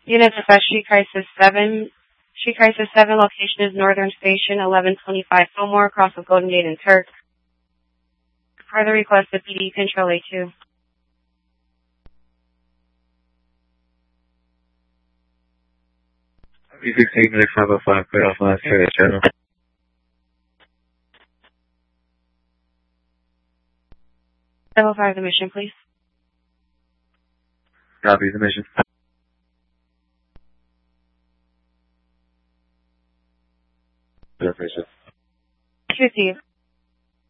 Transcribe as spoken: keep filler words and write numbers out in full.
Unit dispatch, Street Crisis seven. Street Crisis seven, location is Northern Station, eleven twenty-five Fillmore, across with Golden Gate and Turk. Further request to P D Control A two. three sixteen, five oh five, clear off last area channel. five oh five, the mission, please. Copy the mission. The mission. Received.